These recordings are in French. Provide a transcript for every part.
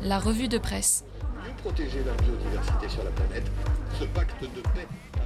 La revue de presse. Mieux protéger la biodiversité sur la planète, ce pacte de paix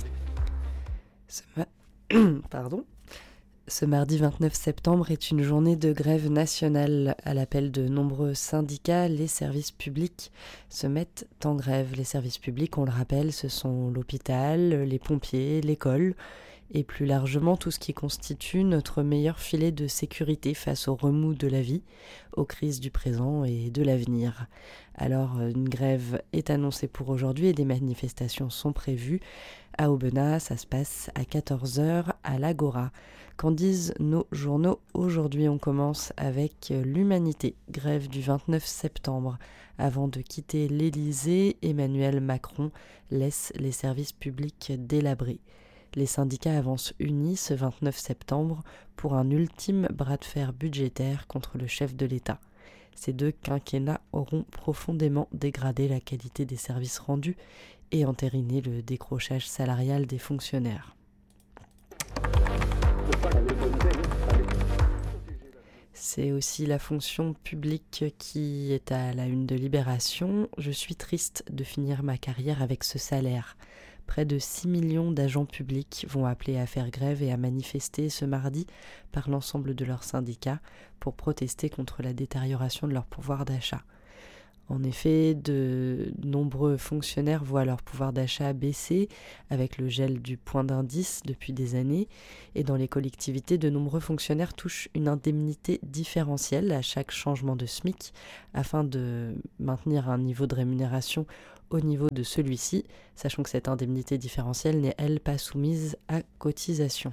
avec... Pardon. Ce mardi 29 septembre est une journée de grève nationale. À l'appel de nombreux syndicats, les services publics se mettent en grève. Les services publics, on le rappelle, ce sont l'hôpital, les pompiers, l'école et plus largement tout ce qui constitue notre meilleur filet de sécurité face aux remous de la vie, aux crises du présent et de l'avenir. Alors, une grève est annoncée pour aujourd'hui et des manifestations sont prévues. À Aubenas, ça se passe à 14h à l'Agora. Qu'en disent nos journaux aujourd'hui? On commence avec l'Humanité, grève du 29 septembre. Avant de quitter l'Élysée, Emmanuel Macron laisse les services publics délabrés. Les syndicats avancent unis ce 29 septembre pour un ultime bras de fer budgétaire contre le chef de l'État. Ces deux quinquennats auront profondément dégradé la qualité des services rendus et entériné le décrochage salarial des fonctionnaires. C'est aussi la fonction publique qui est à la une de Libération. Je suis triste de finir ma carrière avec ce salaire. Près de 6 millions d'agents publics vont appeler à faire grève et à manifester ce mardi par l'ensemble de leurs syndicats pour protester contre la détérioration de leur pouvoir d'achat. En effet, de nombreux fonctionnaires voient leur pouvoir d'achat baisser avec le gel du point d'indice depuis des années. Et dans les collectivités, de nombreux fonctionnaires touchent une indemnité différentielle à chaque changement de SMIC afin de maintenir un niveau de rémunération au niveau de celui-ci, sachant que cette indemnité différentielle n'est, elle, pas soumise à cotisation.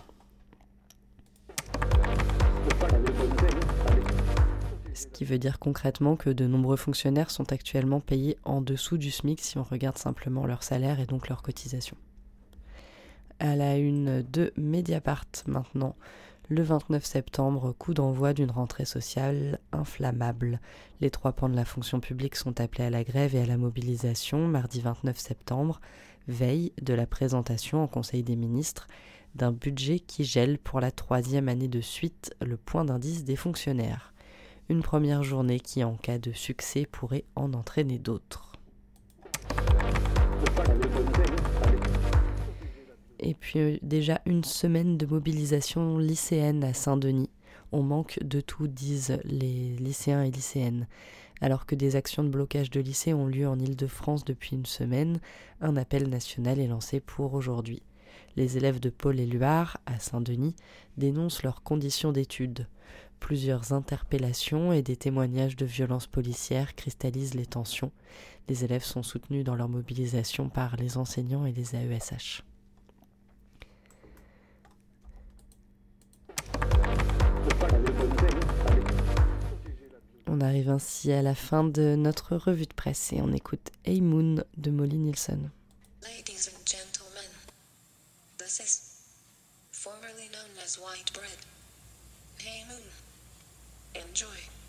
Ce qui veut dire concrètement que de nombreux fonctionnaires sont actuellement payés en dessous du SMIC si on regarde simplement leur salaire et donc leur cotisation. À la une de Mediapart maintenant, le 29 septembre, coup d'envoi d'une rentrée sociale inflammable. Les trois pans de la fonction publique sont appelés à la grève et à la mobilisation mardi 29 septembre, veille de la présentation en Conseil des ministres d'un budget qui gèle pour la 3e année de suite le point d'indice des fonctionnaires. Une première journée qui, en cas de succès, pourrait en entraîner d'autres. Et puis déjà une semaine de mobilisation lycéenne à Saint-Denis. On manque de tout, disent les lycéens et lycéennes. Alors que des actions de blocage de lycées ont lieu en Île-de-France depuis une semaine, un appel national est lancé pour aujourd'hui. Les élèves de Paul Éluard, à Saint-Denis, dénoncent leurs conditions d'études. Plusieurs interpellations et des témoignages de violences policières cristallisent les tensions. Les élèves sont soutenus dans leur mobilisation par les enseignants et les AESH. On arrive ainsi à la fin de notre revue de presse et on écoute Hey Moon de Molly Nielsen. Ladies and gentlemen, this is formerly known as white bread. Hey Moon, enjoy.